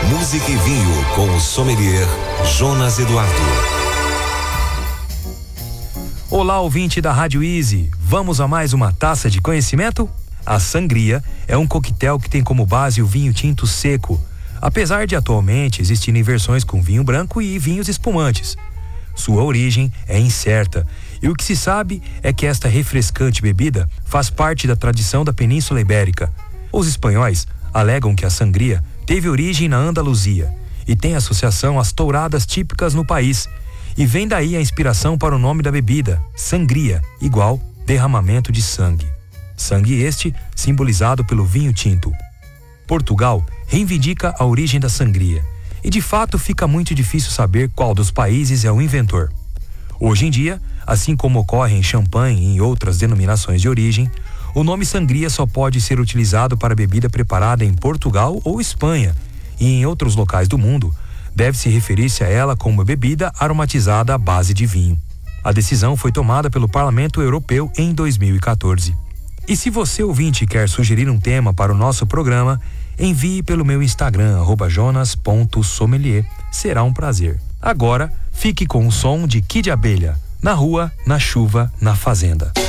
Música e vinho com o sommelier Jonas Eduardo. Olá, ouvinte da Rádio Easy. Vamos a mais uma taça de conhecimento? A sangria é um coquetel que tem como base o vinho tinto seco, apesar de atualmente existirem versões com vinho branco e vinhos espumantes. Sua origem é incerta e o que se sabe é que esta refrescante bebida faz parte da tradição da Península Ibérica. Os espanhóis alegam que a sangria teve origem na Andaluzia e tem associação às touradas típicas no país, e vem daí a inspiração para o nome da bebida, sangria, igual derramamento de sangue. Sangue este simbolizado pelo vinho tinto. Portugal reivindica a origem da sangria, e de fato fica muito difícil saber qual dos países é o inventor. Hoje em dia, assim como ocorre em champanhe e em outras denominações de origem, o nome sangria só pode ser utilizado para bebida preparada em Portugal ou Espanha, e em outros locais do mundo, deve-se referir-se a ela como bebida aromatizada à base de vinho. A decisão foi tomada pelo Parlamento Europeu em 2014. E se você, ouvinte, quer sugerir um tema para o nosso programa, envie pelo meu Instagram, @jonas.sommelier. Será um prazer. Agora, fique com o som de Kid Abelha, na rua, na chuva, na fazenda.